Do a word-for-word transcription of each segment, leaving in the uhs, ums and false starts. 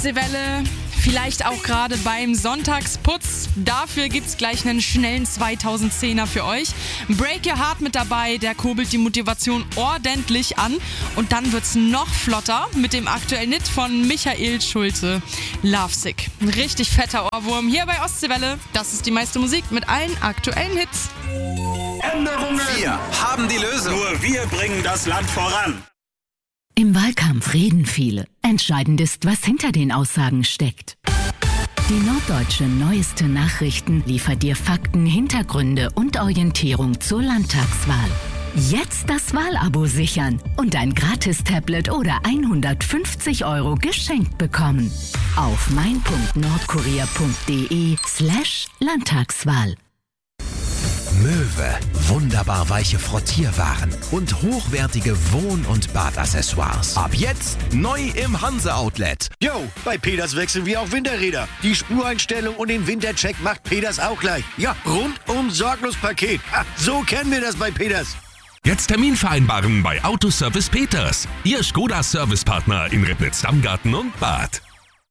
Ostseewelle, vielleicht auch gerade beim Sonntagsputz. Dafür gibt's gleich einen schnellen zweitausendzehner für euch. Break Your Heart mit dabei, der kurbelt die Motivation ordentlich an. Und dann wird's noch flotter mit dem aktuellen Hit von Michael Schulte, Lovesick. Ein richtig fetter Ohrwurm hier bei Ostseewelle. Das ist die meiste Musik mit allen aktuellen Hits. Änderungen. Wir haben die Lösung. Nur wir bringen das Land voran. Im Wahlkampf reden viele. Entscheidend ist, was hinter den Aussagen steckt. Die Norddeutsche Neueste Nachrichten liefert dir Fakten, Hintergründe und Orientierung zur Landtagswahl. Jetzt das Wahlabo sichern und ein Gratis-Tablet oder hundertfünfzig Euro geschenkt bekommen. Auf mein.nordkurier.de slash Landtagswahl. Möwe, wunderbar weiche Frottierwaren und hochwertige Wohn- und Badaccessoires. Ab jetzt neu im Hanse-Outlet. Yo, bei Peters wechseln wir auch Winterräder. Die Spureinstellung und den Wintercheck macht Peters auch gleich. Ja, rundum sorglos Paket. Ha, so kennen wir das bei Peters. Jetzt Termin vereinbaren bei Autoservice Peters. Ihr Skoda-Servicepartner in Ribnitz-Damgarten und Bad.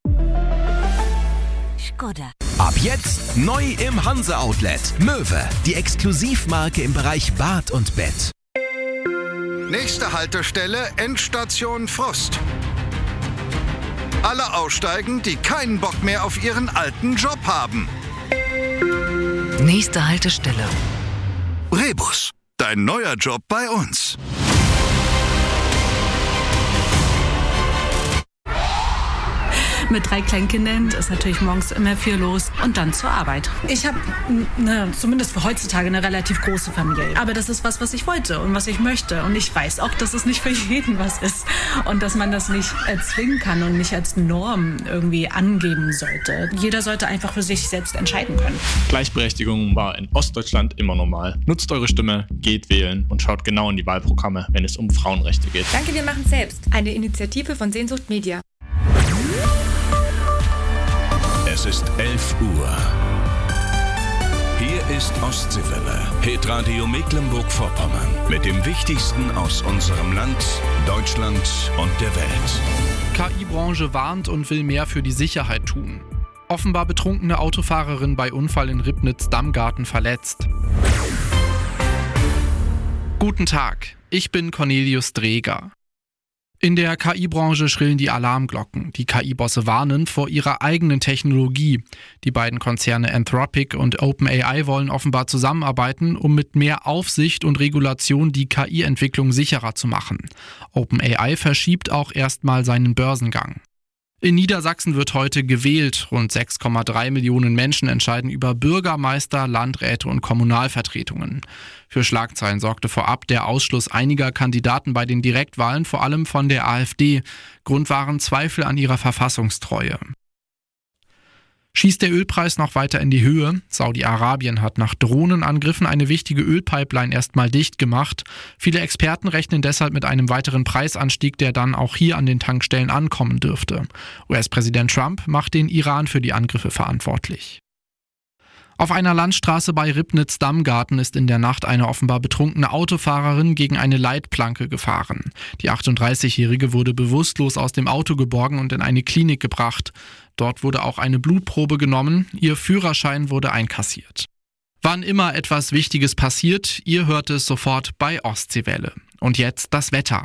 Skoda. Ab jetzt neu im Hanse-Outlet. Möwe, die Exklusivmarke im Bereich Bad und Bett. Nächste Haltestelle, Endstation Frust. Alle aussteigen, die keinen Bock mehr auf ihren alten Job haben. Nächste Haltestelle. Rebus, dein neuer Job bei uns. Mit drei Kleinkindern ist natürlich morgens immer viel los und dann zur Arbeit. Ich habe ne, zumindest für heutzutage eine relativ große Familie. Aber das ist was, was ich wollte und was ich möchte. Und ich weiß auch, dass es nicht für jeden was ist. Und dass man das nicht erzwingen kann und nicht als Norm irgendwie angeben sollte. Jeder sollte einfach für sich selbst entscheiden können. Gleichberechtigung war in Ostdeutschland immer normal. Nutzt eure Stimme, geht wählen und schaut genau in die Wahlprogramme, wenn es um Frauenrechte geht. Danke, wir machen selbst. Eine Initiative von Sehnsucht Media. Es ist elf Uhr. Hier ist Ostseewelle, Hitradio Mecklenburg-Vorpommern. Mit dem Wichtigsten aus unserem Land, Deutschland und der Welt. K I-Branche warnt und will mehr für die Sicherheit tun. Offenbar betrunkene Autofahrerin bei Unfall in Ribnitz-Damgarten verletzt. Guten Tag, ich bin Cornelius Dreger. In der K I-Branche schrillen die Alarmglocken. Die K I-Bosse warnen vor ihrer eigenen Technologie. Die beiden Konzerne Anthropic und OpenAI wollen offenbar zusammenarbeiten, um mit mehr Aufsicht und Regulation die K I-Entwicklung sicherer zu machen. OpenAI verschiebt auch erstmal seinen Börsengang. In Niedersachsen wird heute gewählt. Rund sechs Komma drei Millionen Menschen entscheiden über Bürgermeister, Landräte und Kommunalvertretungen. Für Schlagzeilen sorgte vorab der Ausschluss einiger Kandidaten bei den Direktwahlen, vor allem von der AfD. Grund waren Zweifel an ihrer Verfassungstreue. Schießt der Ölpreis noch weiter in die Höhe? Saudi-Arabien hat nach Drohnenangriffen eine wichtige Ölpipeline erstmal dicht gemacht. Viele Experten rechnen deshalb mit einem weiteren Preisanstieg, der dann auch hier an den Tankstellen ankommen dürfte. U S-Präsident Trump macht den Iran für die Angriffe verantwortlich. Auf einer Landstraße bei Ribnitz-Damgarten ist in der Nacht eine offenbar betrunkene Autofahrerin gegen eine Leitplanke gefahren. Die achtunddreißigjährige wurde bewusstlos aus dem Auto geborgen und in eine Klinik gebracht. Dort wurde auch eine Blutprobe genommen. Ihr Führerschein wurde einkassiert. Wann immer etwas Wichtiges passiert, ihr hört es sofort bei Ostseewelle. Und jetzt das Wetter.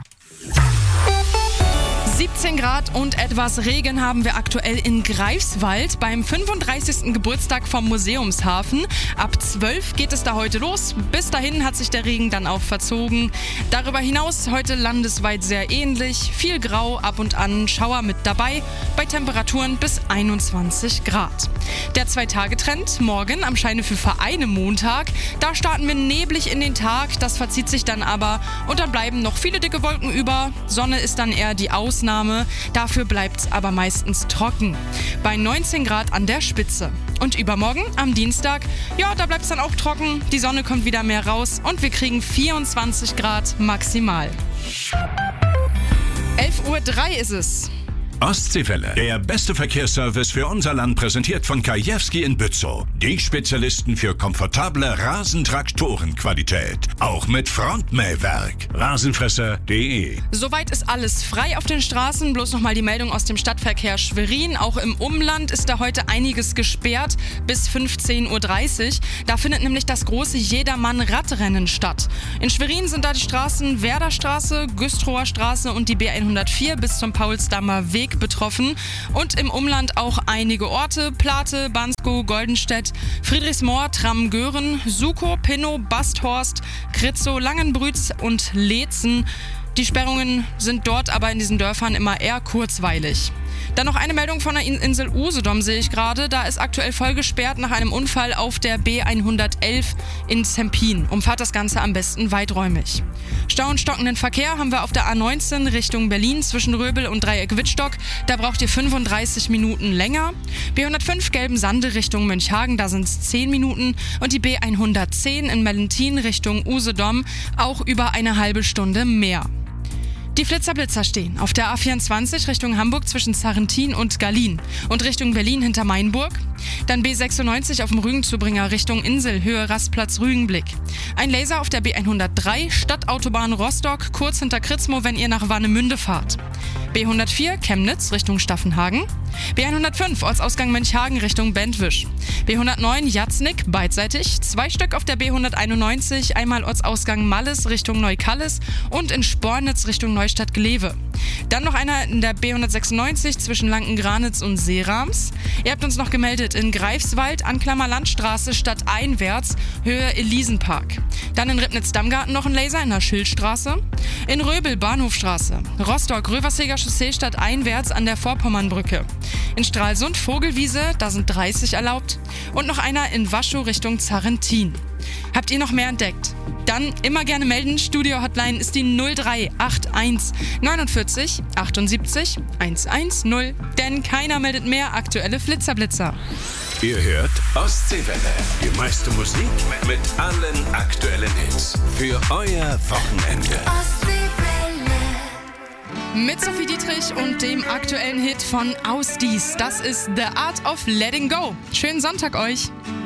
siebzehn Grad und etwas Regen haben wir aktuell in Greifswald beim fünfunddreißigsten Geburtstag vom Museumshafen. Ab zwölf geht es da heute los. Bis dahin hat sich der Regen dann auch verzogen. Darüber hinaus heute landesweit sehr ähnlich. Viel Grau, ab und an Schauer mit dabei, bei Temperaturen bis einundzwanzig Grad. Der Zwei-Tage-Trend morgen am Scheine für Vereine Montag. Da starten wir neblig in den Tag. Das verzieht sich dann aber und dann bleiben noch viele dicke Wolken über. Sonne ist dann eher die Ausnahme. Dafür bleibt es aber meistens trocken. Bei neunzehn Grad an der Spitze. Und übermorgen, am Dienstag, ja, da bleibt es dann auch trocken. Die Sonne kommt wieder mehr raus und wir kriegen vierundzwanzig Grad maximal. elf Uhr drei ist es. Ostseewelle, der beste Verkehrsservice für unser Land, präsentiert von Kajewski in Bützow. Die Spezialisten für komfortable Rasentraktorenqualität. Auch mit Frontmähwerk. Rasenfresser punkt de. Soweit ist alles frei auf den Straßen. Bloß nochmal die Meldung aus dem Stadtverkehr Schwerin. Auch im Umland ist da heute einiges gesperrt bis fünfzehn Uhr dreißig. Da findet nämlich das große Jedermann-Radrennen statt. In Schwerin sind da die Straßen Werderstraße, Güstrower Straße und die B hundertvier bis zum Paulsdammer Weg betroffen. Und im Umland auch einige Orte: Plate, Banskow, Goldenstedt, Friedrichsmoor, Tramm-Göhren, Sukow, Pinnow, Basthorst, Kritzow, Langenbrütz und Leetzen. Die Sperrungen sind dort aber in diesen Dörfern immer eher kurzweilig. Dann noch eine Meldung von der Insel Usedom sehe ich gerade. Da ist aktuell voll gesperrt nach einem Unfall auf der B hundertelf in Zempin. Umfahrt das Ganze am besten weiträumig. Stau und stockenden Verkehr haben wir auf der A neunzehn Richtung Berlin zwischen Röbel und Dreieck Wittstock. Da braucht ihr fünfunddreißig Minuten länger. B hundertfünf Gelbensande Richtung Mönchhagen, da sind es zehn Minuten. Und die B hundertzehn in Mellentin Richtung Usedom auch über eine halbe Stunde mehr. Die Flitzer-Blitzer stehen auf der A vierundzwanzig Richtung Hamburg zwischen Zarrentin und Gallien und Richtung Berlin hinter Mainburg. Dann B sechsundneunzig auf dem Rügenzubringer Richtung Insel, Höhe Rastplatz Rügenblick. Ein Laser auf der B hundertdrei Stadtautobahn Rostock, kurz hinter Kritzmo, wenn ihr nach Warnemünde fahrt. B hundertvier Chemnitz Richtung Staffenhagen. B hundertfünf Ortsausgang Mönchhagen Richtung Bentwisch. B hundertneun Jatznick beidseitig. Zwei Stück auf der B hunderteinundneunzig, einmal Ortsausgang Malles Richtung Neukalles und in Spornitz Richtung Neustadt-Glewe. Dann noch einer in der B hundertsechsundneunzig zwischen Lanken-Granitz und Seerams. Ihr habt uns noch gemeldet in Greifswald, Anklammer Landstraße stadteinwärts, Höhe Elisenpark. Dann in Ribnitz-Dammgarten noch ein Laser in der Schildstraße. In Röbel Bahnhofstraße. Rostock Röverseger Chaussee stadteinwärts an der Vorpommernbrücke. In Stralsund Vogelwiese, da sind dreißig erlaubt. Und noch einer in Waschow Richtung Zarrentin. Habt ihr noch mehr entdeckt? Dann immer gerne melden. Studio-Hotline ist die null drei acht eins neunundvierzig achtundsiebzig hundertzehn. Denn keiner meldet mehr aktuelle Flitzer-Blitzer. Ihr hört Ostseewelle. Die meiste Musik mit allen aktuellen Hits. Für euer Wochenende. Mit Sophie Dietrich und dem aktuellen Hit von Ausdies. Das ist The Art of Letting Go. Schönen Sonntag euch.